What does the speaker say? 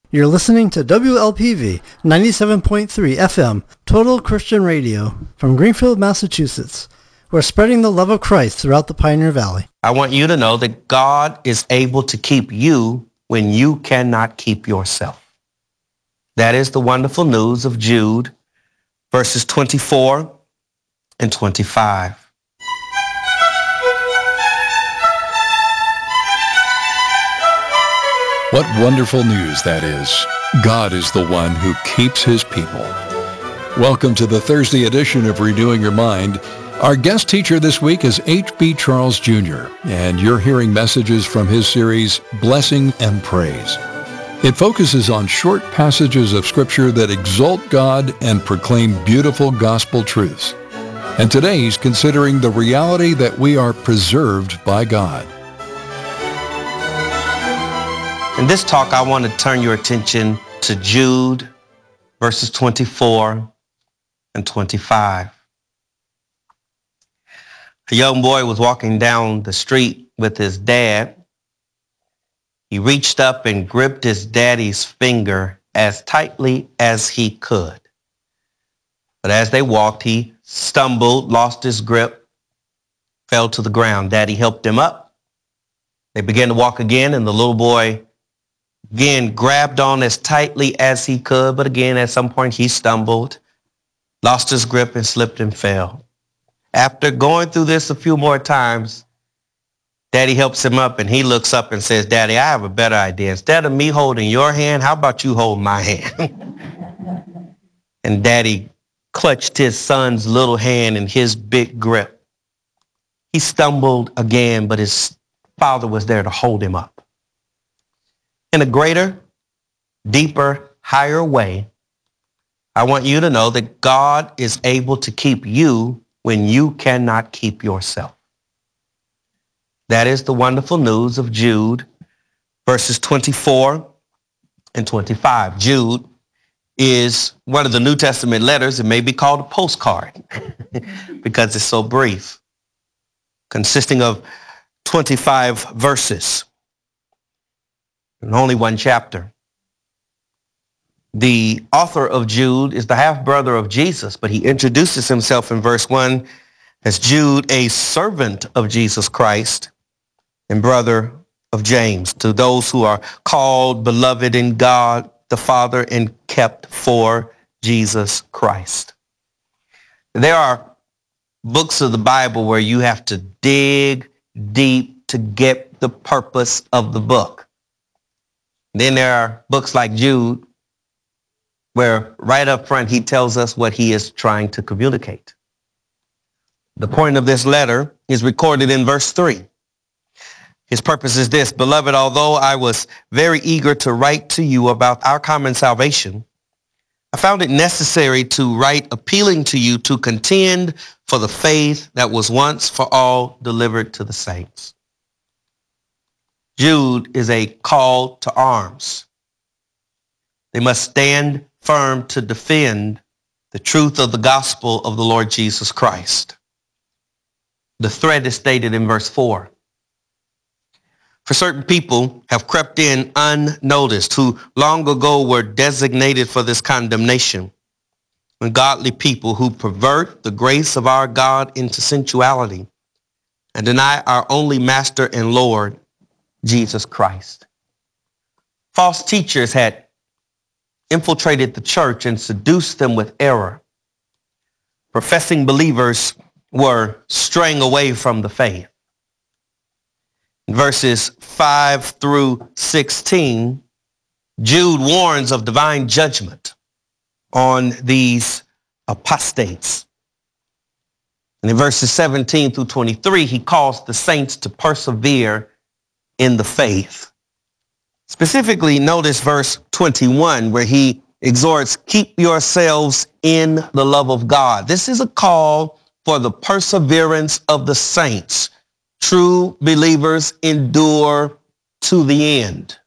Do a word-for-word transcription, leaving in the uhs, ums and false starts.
You're listening to W L P V ninety-seven point three F M, Total Christian Radio, from Greenfield, Massachusetts. We're spreading the love of Christ throughout the Pioneer Valley. I want you to know that God is able to keep you when you cannot keep yourself. That is the wonderful news of Jude, verses twenty-four and twenty-five. What wonderful news that is. God is the one who keeps his people. Welcome to the Thursday edition of Renewing Your Mind. Our guest teacher this week is H B Charles Junior, and you're hearing messages from his series, Blessing and Praise. It focuses on short passages of Scripture that exalt God and proclaim beautiful gospel truths. And today he's considering the reality that we are preserved by God. In this talk, I want to turn your attention to Jude, verses twenty-four and twenty-five. A young boy was walking down the street with his dad. He reached up and gripped his daddy's finger as tightly as he could. But as they walked, he stumbled, lost his grip, fell to the ground. Daddy helped him up. They began to walk again, and the little boy again grabbed on as tightly as he could. But again, at some point, he stumbled, lost his grip, and slipped and fell. After going through this a few more times, Daddy helps him up, and he looks up and says, "Daddy, I have a better idea. Instead of me holding your hand, how about you hold my hand?" And Daddy clutched his son's little hand in his big grip. He stumbled again, but his father was there to hold him up. In a greater, deeper, higher way, I want you to know that God is able to keep you when you cannot keep yourself. That is the wonderful news of Jude, verses twenty-four and twenty-five. Jude is one of the New Testament letters. It may be called a postcard because it's so brief, consisting of twenty-five verses and only one chapter. The author of Jude is the half-brother of Jesus, but he introduces himself in verse one as Jude, a servant of Jesus Christ and brother of James, to those who are called, beloved in God the Father, and kept for Jesus Christ. There are books of the Bible where you have to dig deep to get the purpose of the book. Then there are books like Jude, where right up front he tells us what he is trying to communicate. The point of this letter is recorded in verse three. His purpose is this: "Beloved, although I was very eager to write to you about our common salvation, I found it necessary to write appealing to you to contend for the faith that was once for all delivered to the saints." Jude is a call to arms. They must stand firm to defend the truth of the gospel of the Lord Jesus Christ. The threat is stated in verse four. For certain people have crept in unnoticed, who long ago were designated for this condemnation, ungodly people who pervert the grace of our God into sensuality and deny our only Master and Lord, Jesus Christ. False teachers had infiltrated the church and seduced them with error. Professing believers were straying away from the faith. In verses five through sixteen, Jude warns of divine judgment on these apostates. And in verses seventeen through twenty-three, he calls the saints to persevere in the faith. Specifically, notice verse twenty-one, where he exhorts, "Keep yourselves in the love of God." This is a call for the perseverance of the saints. True believers endure to the end.